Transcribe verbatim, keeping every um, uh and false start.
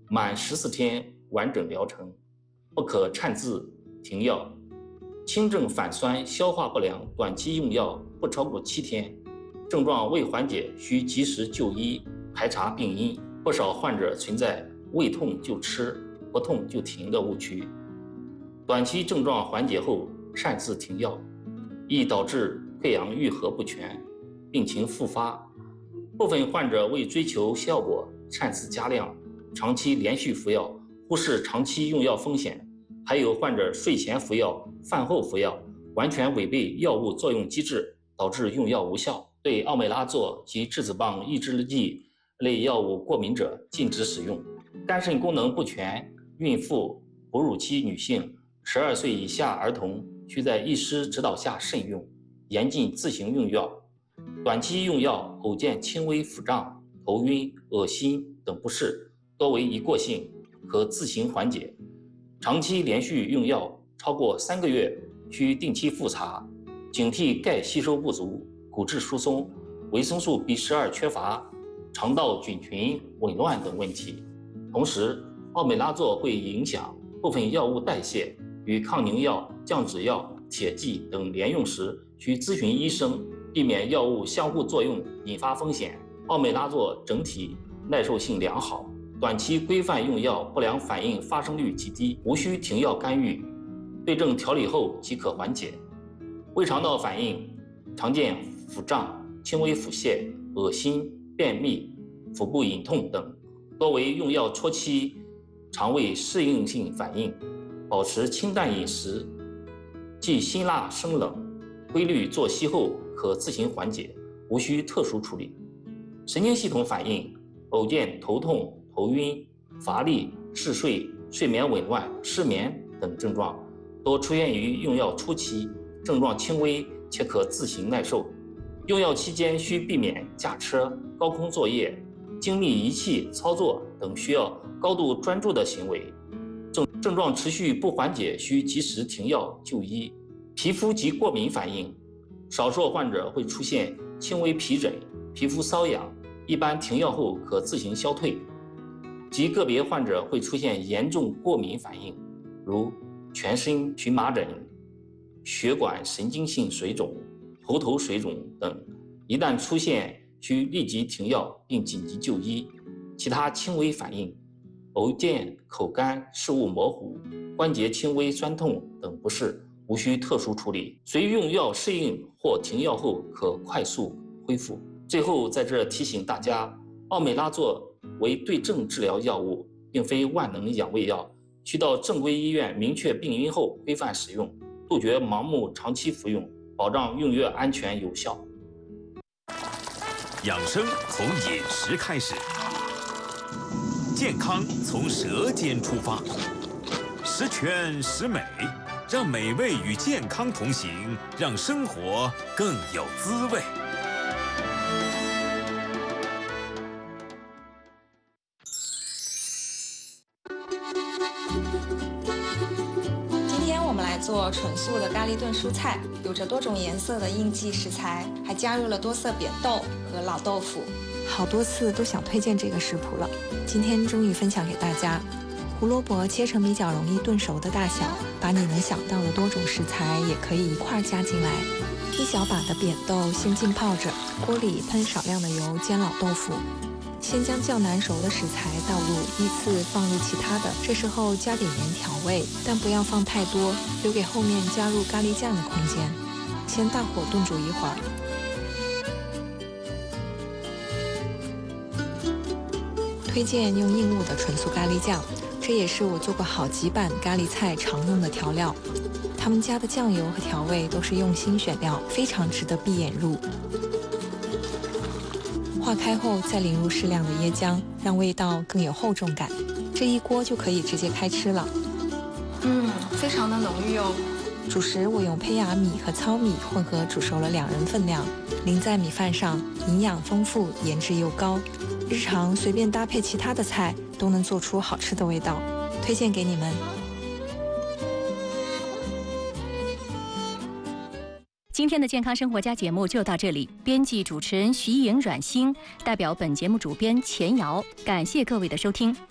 满十四天完整疗程，不可擅自停药。轻症反酸、消化不良短期用药不超过七天，症状未缓解需及时就医，排查病因。不少患者存在胃痛就吃、不痛就停的误区，短期症状缓解后擅自停药，易导致溃疡愈合不全，病情复发。部分患者为追求效果擅自加量，长期连续服药，忽视长期用药风险。还有患者睡前服药、饭后服药，完全违背药物作用机制，导致用药无效。对奥美拉唑及质子棒抑制剂类药物过敏者禁止使用。肝肾功能不全、孕妇、哺乳期女性、十二岁以下儿童需在医师指导下慎用，严禁自行用药。短期用药偶见轻微腹胀、头晕、恶心等不适，多为一过性，可自行缓解。长期连续用药超过三个月，需定期复查，警惕钙吸收不足、骨质疏松、维生素 B 十二 缺乏、肠道菌群紊乱等问题。同时，奥美拉唑会影响部分药物代谢，与抗凝药、降脂药、铁剂等连用时需咨询医生，避免药物相互作用引发风险。奥美拉唑整体耐受性良好，短期规范用药不良反应发生率极低，无需停药干预，对症调理后即可缓解。胃肠道反应常见腹胀、轻微腹泻、恶心、便秘、腹部隐痛等，多为用药初期肠胃适应性反应。保持清淡饮食，忌辛辣生冷，规律作息后可自行缓解，无需特殊处理。神经系统反应偶见头痛、头晕、乏力、嗜睡、睡眠紊乱、失眠等症状，多出现于用药初期，症状轻微且可自行耐受。用药期间需避免驾车、高空作业、精密仪器操作等需要高度专注的行为。症症状持续不缓解，需及时停药就医。皮肤及过敏反应，少数患者会出现轻微皮疹、皮肤瘙痒，一般停药后可自行消退。及个别患者会出现严重过敏反应，如全身荨麻疹、血管神经性水肿、喉头水肿等，一旦出现需立即停药并紧急就医。其他轻微反应偶见口干、视物模糊、关节轻微酸痛等不适，无需特殊处理，随用药适应或停药后可快速恢复。最后在这提醒大家，奥美拉唑为对症治疗药物，并非万能养胃药，需到正规医院明确病因后规范使用，杜绝盲目长期服用，保障用药安全有效。 养生从饮食开始，健康从舌尖出发，十全十美，让美味与健康同行，让生活更有滋味。 今天我们来做纯素的咖喱炖蔬菜，有着多种颜色的应季食材，还加入了多色扁豆和老豆腐。 好多次都想推荐这个食谱了，今天终于分享给大家。胡萝卜切成比较容易炖熟的大小，把你能想到的多种食材也可以一块加进来。一小把的扁豆先浸泡着，锅里喷少量的油煎老豆腐。先将较难熟的食材倒入，依次放入其他的，这时候加点盐调味，但不要放太多，留给后面加入咖喱酱的空间。先大火炖煮一会儿。推荐用应物的纯素咖喱酱，这也是我做过好几版咖喱菜常用的调料。他们家的酱油和调味都是用心选料，非常值得闭眼入。化开后再淋入适量的椰浆，让味道更有厚重感。这一锅就可以直接开吃了。 嗯，非常的浓郁哦。 主食我用胚芽米和糙米混合煮熟了两人份量，淋在米饭上，营养丰富，颜值又高。日常随便搭配其他的菜，都能做出好吃的味道，推荐给你们。 今天的健康生活家节目就到这里，编辑主持人徐颖、阮星，代表本节目主编钱瑶，感谢各位的收听。